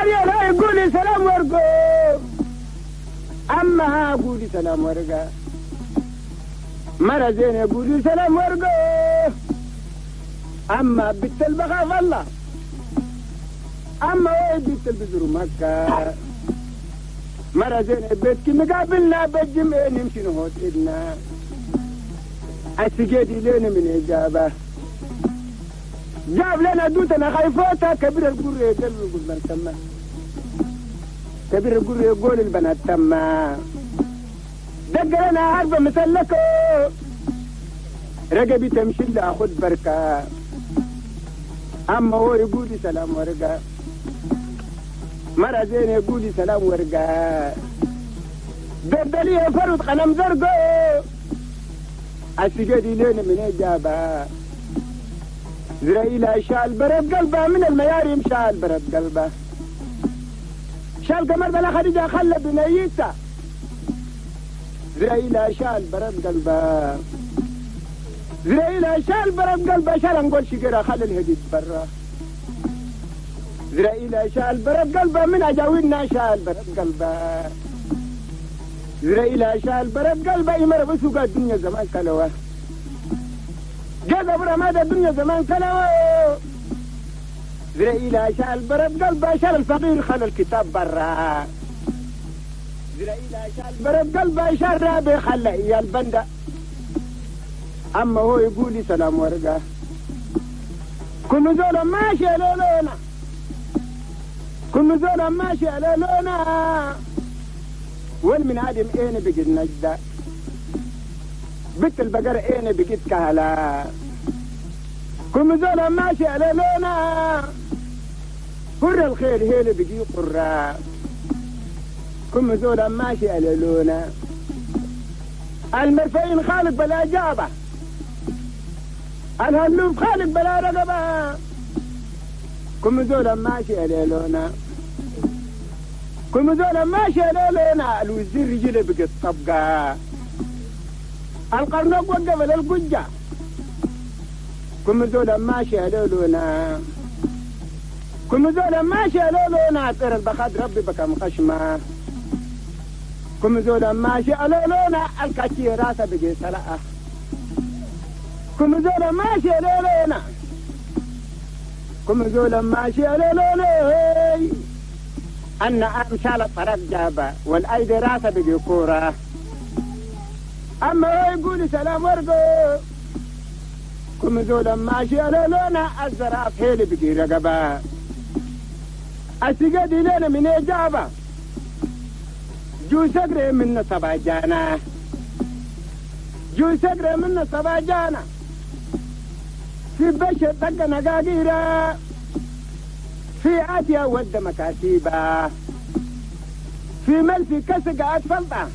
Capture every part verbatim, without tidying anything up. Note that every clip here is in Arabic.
يا لا يقولي سلام ورقو أما قولي سلام ورقا مرة زين يقولي سلام ورقو أما بنت البخاف الله أما وين بنت البزر مكة مرة زين بيتك مقابلنا بجمع نمشي نهوت إدنا السجادي لنا من إجابة جاب لنا دوتنا خايفوتا كبير القرية قلب يقول من تما كبير القرية يقول البنات تما دق لنا عربة مسلكو رقبي تمشي لها أخذ بركة أما هو يقول لي سلام ورقة مرة زين يقول لي سلام ورقة دردلية فرد قنم زرقو السجادي لنا من إجابة زرائيل شال برد قلبه من المياريم شال برد قلبه شال قمر بلا خديجة خلى بنيته زرائيل شال برد قلبه زرائيل شال برد قلبه شال نقول شقرة خلى الهديد برا زرائيل شال برد قلبه من أجاوينا شال برد قلبه زرائيل شال برد قلبه يمر بسوق الدنيا زمان كلوه جذب رماد الدنيا زمان كلوه زرائيل شال برد قلبه شال الفقير خلى الكتاب برا زرائيل شال برد قلبه شال رابي خلى إيا البندة أما هو يقول لي سلام ورقة كل زولا ماشي لولونا كل زولا ماشي لولونا والمن آدم إينا بقيت نجدة بنت البقر إينا بقيت كهلا كل زولا ماشي لولونا حر الخير هي اللي بقي قرة كل زولا ماشي لولونا المرفين خالق بلا جابة الهلوف خالق بلا رقبة كل زولا ماشي لولونا كل زولا ماشي لولونا الوزير رجله بقت طبقة القرنوق وقف للقجة كل زولا ماشي لولونا كل زولا ماشي لولونا طير البخاد ربي بكم خشمة كل زولا ماشي لولونا الكاشي راسه بقي سلاء كل زولا ماشي لولونا كل زولا ماشي لولونا أن أمشال الطرف جابة والأيدي راسه بقي كورة أما هو يقول سلام ورقو كل زولا ماشي لولونا الزراف هي اللي بقي رقبة السجادي لنا من إجابة جو سقري من صباجانا جو سقري من صباجانا في بشر دق نقاقيرة في آتيا ود مكاتيبة في ملفي كسق أتفلطة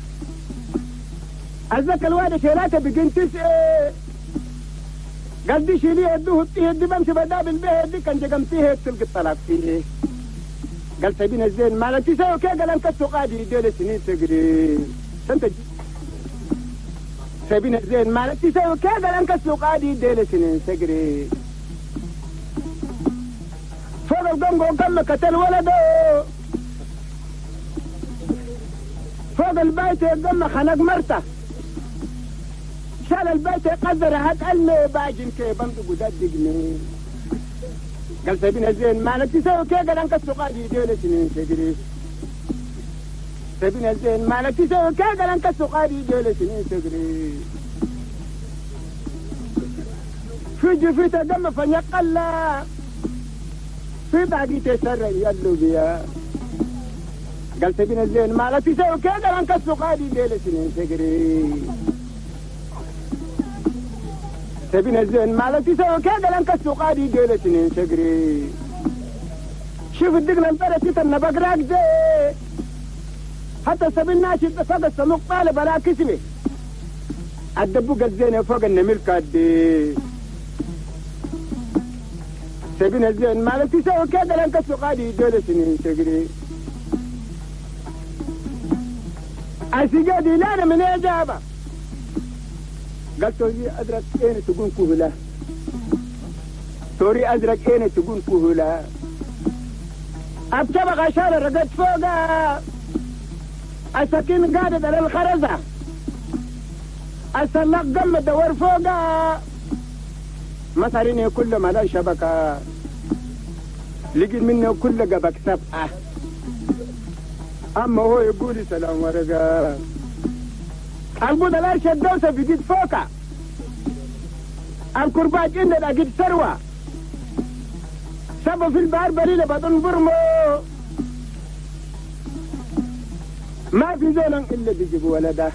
أذكى الوادة شيراته بقين تسعي قد شيلي يدوه يدي بمشي بدا بالبيه دي كان جقمتيه تلقى الطلاق فيه قال سبين الزين ما لك تساوي كي قال انك السقادي ديل سنين تقري سنت سبين الزين ما لك تساوي كي قال انك السقادي ديل سنين تقري فوق القنق وقال كتل ولده فوق البيت يقال خلق مرته شال البيت يقدر هات علمي باجن كي بمدق وداد دقني قال سبين الزين ما لك تساوي كي قال انك السقادي ديل سنين تقري سبين الزين ما لك تساوي كي قال انك السقادي ديل سنين تقري في جفيته دم فنيقلا في باقي تسرع يلو بيا قال سبين الزين ما لك تساوي كي قال انك السقادي ديل سنين تقري سبين الزين ما لك تساوي كي قال انك السقادي ديل سنين تقري شوف الدقن انطرت النبق راكدة حتى سبين ناشد فوق السموق طالب على كسبه الدبوق الزين فوق النميل كادي سبين الزين ما لك تساوي كي قال انك السقادي ديل سنين تقري السجادي لانا من إجابة قال توري أدرك أين تكون كهلا توري أدرك أين تكون كهلا أبتبغ عشان رقد فوقها السكين قاعدة على الخرزة السلاق قم دور فوقها مصريني كل ما لا شبكة لقي منه كل قبك سبعة أما هو يقول سلام ورقة البوضة لا شدوسة بجد فوقها الكرباج عندنا قد ثروة سبب في البحر بريلة بطن برمو ما في زولن إلا بيجيب ولده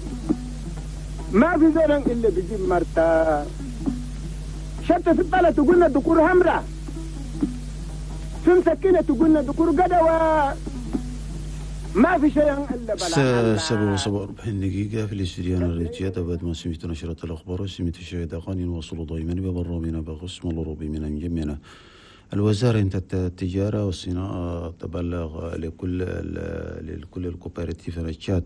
ما في زولن إلا بيجيب مرتا شتى في الطالة تقولنا دكور همرة في مسكينة تقولنا دكور قدوة ما في شيء إلا بلا سبعة وسبعة وأربعين دقيقة في الاستديان الريتيات بعد ما سمعت نشرة الأخبار وسمعت الشهادة قانين وصلوا دائما ببرامنا بغسم الروبي من أنجمنا. الوزارة التجارة والصناعة تبلغ لكل لكل الكوبراتيف النشاط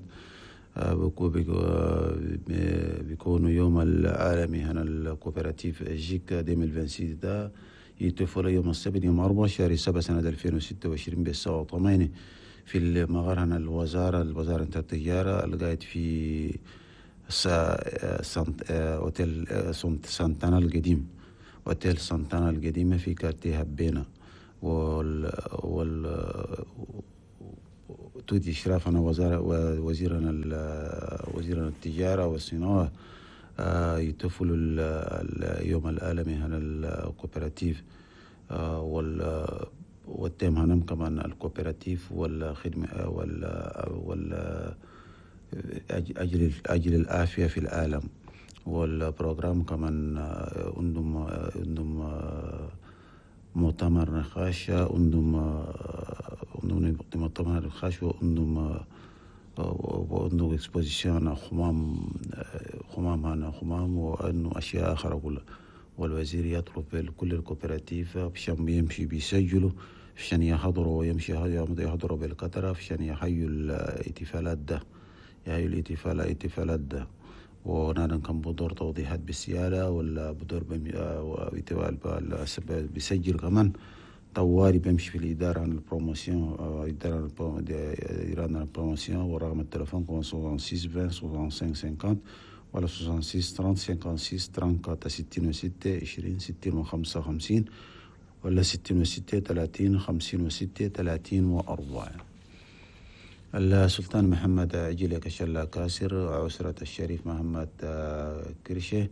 بيكون يوم العالمي هنا الكوبراتيف جيك ألفين وستة ده يتفول يوم السبت يوم أربعة شهر سبعة سنة ألفين وستة وعشرين بالساعة طمانية في المغار هنا الوزارة الوزارة التجارة القاعد في سانت أوتيل سانتانا القديم أوتيل سانتانا القديمة في كارتيه هبينا وال وال تودي إشرافنا وزارة وزيرنا وزيرنا التجارة والصناعة يتفلوا اليوم العالمي هنا الكوبراتيف وال والتيم هنم كمان الكوبراتيف والخدمة وال وال أجل أجل العافية في العالم والبروجرام كمان عندهم عندهم مؤتمر نقاش عندهم عندهم مؤتمر نقاش وعندهم وعندهم إكسبوزيشن خمام خمام هنا خمام وإنه أشياء أخرى كلها والوزير يطلب كل الكوبراتيف عشان بيمشي بيسجلوا عشان يحضروا ويمشي يحضروا بالقطرة عشان يحيوا الاحتفالات ده يحيوا الاحتفال الاحتفالات ده ونحن كان بدور توضيحات بالسيارة ولا بدور بيسجل كمان طوالي بيمشي في الإدارة عن البروموسيون إدارة عن البروموسيون ورقم التلفون كمان ستة وستين خمسة وخمسين خمسين ولا ستة وستين ثلاثين خمسين ستين أربعة ستين وستة عشرين ستين وخمسة وخمسين ولا ستين وستة ثلاثين خمسين وستة ثلاثين وأربعة. السلطان محمد عجيلة كشلا كاسر أسرة الشريف محمد كرشه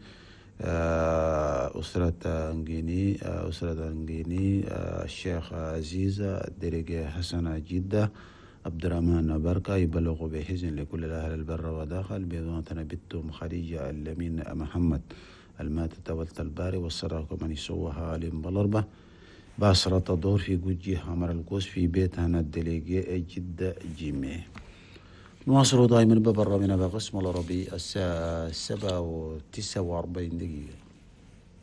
أسرة أنجيني أسرة أنجيني الشيخ عزيز الدرجة حسن جدة عبد الرحمن بركة يبلغوا بحزن لكل الأهل البر وداخل بيضونتنا بنتهم خديجة اللمين محمد الماتت والت الباري والسراق من يسوها عليهم بالأربع باسرة دور في جوجي حمر القوس في بيت هنا الدليجي جدة جيمي. نواصل دائما ببرامجنا بقسم العربي الساعة سبعة وتسعة وأربعين دقيقة.